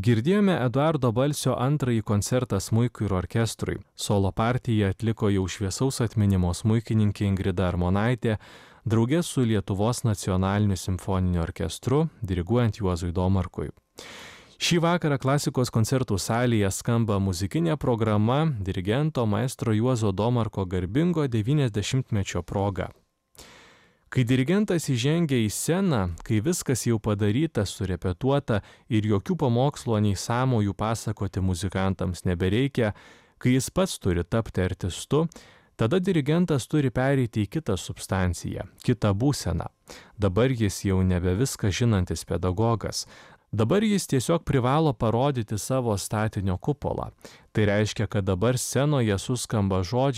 Girdėjome Eduardo Balsio antrąjį koncertą smuikui ir orkestrui. Solo partiją atliko jau šviesaus atminimo smuikininkė Ingrida Armonaitė, draugė su Lietuvos nacionaliniu simfoniniu orkestru, diriguojant Juozui Domarkui. Šį vakarą klasikos koncertų salėje skamba muzikinė programa dirigento maestro Juozo Domarko garbingo 90-mečio proga. Kai dirigentas įžengia į sceną, kai viskas jau padaryta, surepetuota ir jokių pamokslo nei sąmojų pasakoti muzikantams nebereikia, kai jis pats turi tapti artistu, tada dirigentas turi pereiti į kitą substanciją, kitą būseną. Dabar jis jau nebe viską žinantis pedagogas. Dabar jis tiesiog privalo parodyti savo statinio kupolą. Tai reiškia, kad dabar scenoje suskamba žodžiai